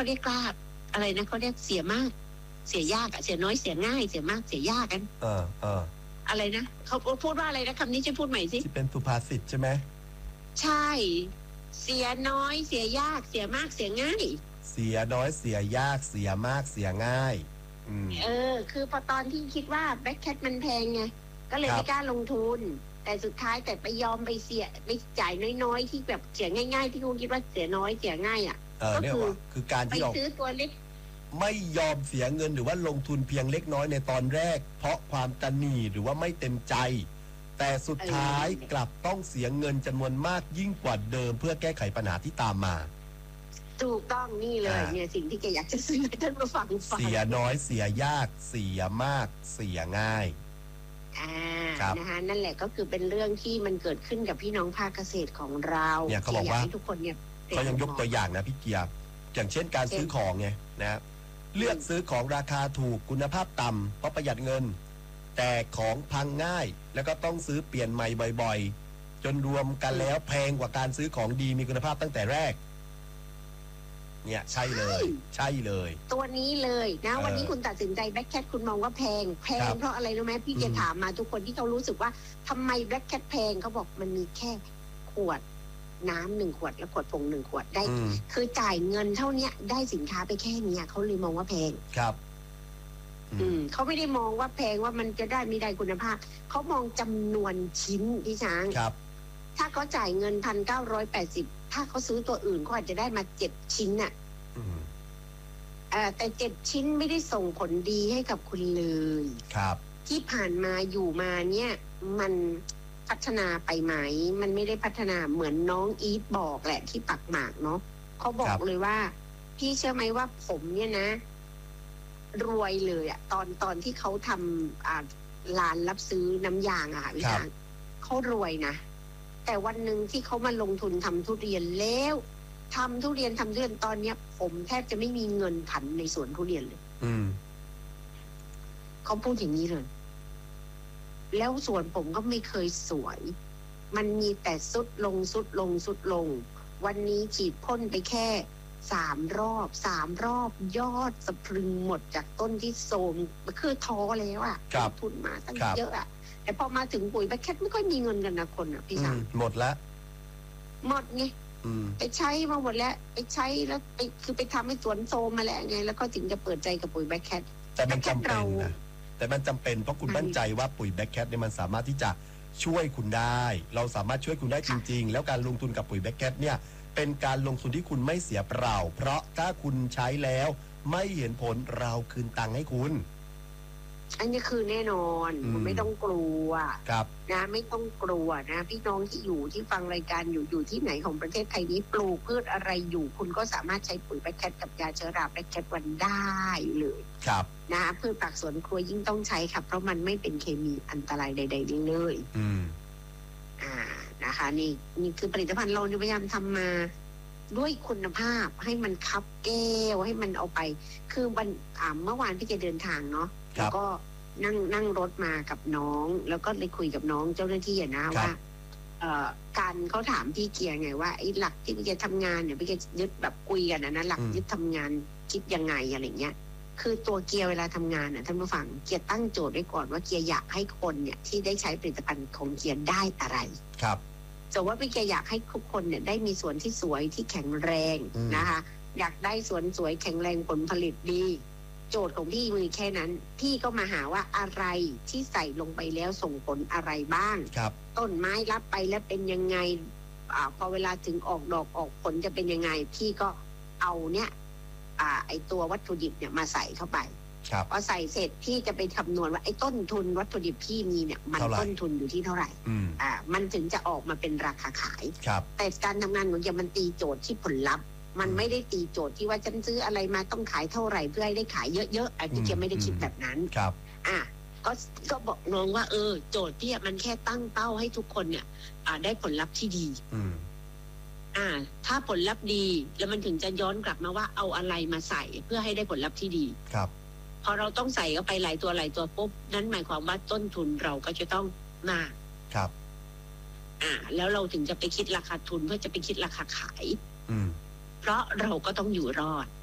เขาเรียกกล้าอะไรนะเขาเรียกเสียมากเสียยากอะเสียน้อยเสียง่ายเสียมากเสียยากกันอะไรนะเขาพูดว่าอะไรนะคำนี้จะพูดใหม่สิที่เป็นสุภาษิตใช่ไหมใช่เสียน้อยเสียยากเสียมากเสียง่ายเสียน้อยเสียยากเสียมากเสียง่ายคือพอตอนที่คิดว่าแบ็คแคทมันแพงไงก็เลยไม่กล้าลงทุนแต่สุดท้ายแต่ไปยอมไปเสียไปจ่ายน้อยๆที่แบบเสียง่ายๆที่คุณคิดว่าเสียน้อยเสียง่ายอ่ะก็คือการที่ไปซื้อตัวเล็กไม่ยอมเสียเงินหรือว่าลงทุนเพียงเล็กน้อยในตอนแรกเพราะความตนีหรือว่าไม่เต็มใจแต่สุดท้ายกลับต้องเสียเงินจำนวนมากยิ่งกว่าเดิมเพื่อแก้ไขปัญหาที่ตามมาถูกต้องนี่เลยเนี่ยสิ่งที่แกอยากจะซื้อให้ท่านผู้ฟังเสียน้อยเสียยากเสียมากเสียง่ายนะคะนั่นแหละก็คือเป็นเรื่องที่มันเกิดขึ้นกับพี่น้องภาคเกษตรของเราเนี่ยเขาบอกว่าทุกคนเนี่ยเขายังยกตัวอย่างนะพี่เกียร์อย่างเช่นการซื้อของไงนะเลือกซื้อของราคาถูกคุณภาพต่ำเพราะประหยัดเงินแต่ของพังง่ายแล้วก็ต้องซื้อเปลี่ยนใหม่บ่อยๆจนรวมกันแล้วแพงกว่าการซื้อของดีมีคุณภาพตั้งแต่แรกเนี่ยใช่เลยตัวนี้เลยนะวันนี้คุณตัดสินใจแบล็คแคทคุณมองว่าแพงเพราะอะไรรู้ไหมพี่จะถามมาทุกคนที่เขารู้สึกว่าทำไมแบล็คแคทแพงเขาบอกมันมีแค่ขวดน้ำ1 ขวดและขวดผง1 ขวดได้คือจ่ายเงินเท่านี้ได้สินค้าไปแค่นี้เขาเลยมองว่าแพงครับเขาไม่ได้มองว่าแพงว่ามันจะได้ไม่ได้คุณภาพเขามองจำนวนชิ้นพี่ช้างครับถ้าเขาจ่ายเงิน1,980ถ้าเขาซื้อตัวอื่นเขาอาจจะได้มา7 ชิ้นน่ะแต่7 ชิ้นไม่ได้ส่งผลดีให้กับคุณเลยครับที่ผ่านมาอยู่มาเนี่ยมันพัฒนาไปไหมมันไม่ได้พัฒนาเหมือนน้องอีทบอกแหละที่ปักหมากเนาะเขาบอกเลยว่าพี่เชื่อไหมว่าผมเนี่ยนะรวยเลยอะตอนที่เขาทำร้านรับซื้อน้ำยางอะค่ะพี่ช้างเขารวยนะแต่วันหนึ่งที่เขามาลงทุนทำทุเรียนแล้วทำทุเรียนตอนเนี้ยผมแทบจะไม่มีเงินผันในสวนทุเรียนเลยเขาพูดอย่างนี้เลยแล้วสวนผมก็ไม่เคยสวยมันมีแต่สุดลงวันนี้ฉีดพ่นไปแค่3 รอบยอดสะพรึงหมดจากต้นที่โทรมคือท้อแล้วอ่ะทุนมาตั้งเยอะอ่ะแต่พอมาถึงปุ๋ยแบคแคทไม่ค่อยมีเงินกันนะคนอ่ะพี่สาวหมดแล้วหมดไงไปใช้มาหมดแล้วไปใช้แล้วคือไปทำให้สวนโซมมาแล้วไงแล้วก็ถึงจะเปิดใจกับปุ๋ยแบคแคทแต่มันจำเป็นนะแต่มันจำเป็นเพราะคุณมั่นใจว่าปุ๋ยแบคแคทเนี่ยมันสามารถที่จะช่วยคุณได้เราสามารถช่วยคุณได้จริงๆแล้วการลงทุนกับปุ๋ยแบคแคทเนี่ยเป็นการลงทุนที่คุณไม่เสียเปล่าเพราะถ้าคุณใช้แล้วไม่เห็นผลเราคืนตังค์ให้คุณอันนี้คือแน่นอนไม่ต้องกลัวนะไม่ต้องกลัวนะพี่น้องที่อยู่ที่ฟังรายการอยู่ที่ไหนของประเทศไทยนี้ปลูกพืชอะไรอยู่คุณก็สามารถใช้ปุ๋ยแบคแคทกับยาเชื้อราแบคแคทวันได้เลยนะพืชผักสวนครัวยิ่งต้องใช้ครับเพราะมันไม่เป็นเคมีอันตรายใดๆเลยนะคะนี่คือผลิตภัณฑ์เราพยายามทำมาด้วยคุณภาพให้มันคับแก้วให้มันเอาไปคือวันเมื่อวานพี่จะเดินทางเนาะแล้วก็นั่งรถมากับน้องแล้วก็เลยคุยกับน้องเจ้าหน้าที่นะว่าการเขาถามพี่เกียร์ไงว่าไอ้หลักที่พี่เกียร์ทำงานเนี่ยพี่เกียร์ยึดแบบคุยกันนะหลักยึดทำงานคิดยังไงอะไรเงี้ยคือตัวเกียร์เวลาทำงานท่านผู้ฟังเกียร์ตั้งโจทย์ไว้ก่อนว่าเกียร์อยากให้คนเนี่ยที่ได้ใช้ผลิตภัณฑ์ของเกียร์ได้อะไรครับแต่ว่าพี่เกียร์อยากให้ทุกคนเนี่ยได้มีสวนที่สวยที่แข็งแรงนะคะอยากได้สวนสวยแข็งแรงผลผลิตดีโจทย์ของพี่มีแค่นั้นพี่ก็มาหาว่าอะไรที่ใส่ลงไปแล้วส่งผลอะไรบ้างต้นไม้รับไปแล้วเป็นยังไงพอเวลาถึงออกดอกออกผลจะเป็นยังไงพี่ก็เอาเนี่ยไอตัววัตถุดิบเนี่ยมาใส่เข้าไปพอใส่เสร็จพี่จะไปคำนวณว่าไอ้ต้นทุนวัตถุดิบพี่มีเนี่ยมันต้นทุนอยู่ที่เท่าไหร่มันถึงจะออกมาเป็นราคาขายแต่การทำงานของเกียร์มันตีโจทย์ที่ผลลัพธ์มันไม่ได้ตีโจทย์ที่ว่าฉันซื้ออะไรมาต้องขายเท่าไหร่เพื่อให้ได้ขายเยอะๆพี่เกียร์ไม่ได้คิดแบบนั้นก็บอกน้องว่าโจทย์พี่มันแค่ตั้งเป้าให้ทุกคนเนี่ยได้ผลลัพธ์ที่ดีถ้าผลลัพธ์ดีแล้วมันถึงจะย้อนกลับมาว่าเอาอะไรมาใส่เพื่อให้ได้ผลลัพธ์ที่ดีพอเราต้องใส่เข้าไปหลายตัวปุ๊บนั้นหมายความว่าต้นทุนเราก็จะต้องมากแล้วเราถึงจะไปคิดราคาทุนเพื่อจะไปคิดราคาขายเพราะเราก็ต้องอยู่รอด